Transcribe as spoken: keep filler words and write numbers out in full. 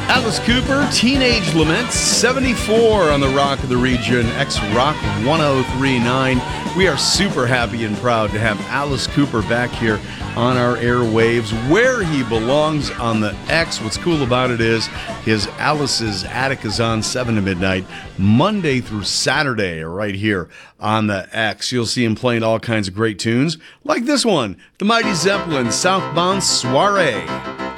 Alice Cooper, Teenage Lament, seventy-four on the Rock of the Region, X-Rock one oh three point nine. We are super happy and proud to have Alice Cooper back here on our airwaves, where he belongs on the X. What's cool about it is his Alice's Attic is on seven to midnight, Monday through Saturday, right here on the X. You'll see him playing all kinds of great tunes, like this one, the Mighty Zeppelin, Southbound Soiree.